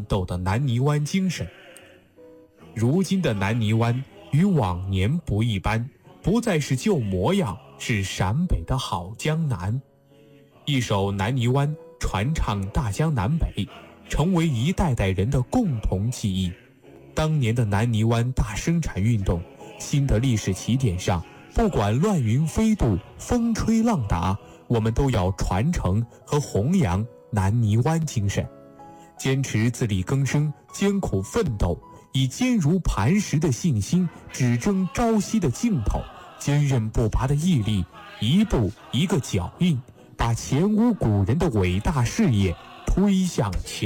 斗的南泥湾精神。如今的南泥湾与往年不一般，不再是旧模样，是陕北的好江南。一首南泥湾传唱大江南北，成为一代代人的共同记忆。当年的南泥湾大生产运动，新的历史起点上，不管乱云飞渡，风吹浪打，我们都要传承和弘扬南泥湾精神，坚持自力更生，艰苦奋斗，以坚如磐石的信心，只争朝夕的劲头，坚韧不拔的毅力，一步一个脚印，把前无古人的伟大事业推向前。